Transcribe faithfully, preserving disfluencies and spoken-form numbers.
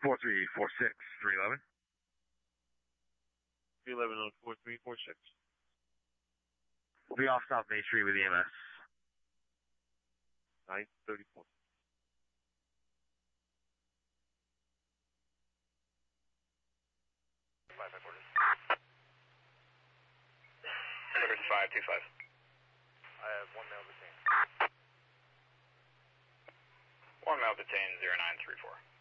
four three four six, three eleven. three eleven on four three four six. We'll be off South Main Street with E M S. nine thirty-four. five five four. five two five. I have one male detained. One male detained, zero nine three four.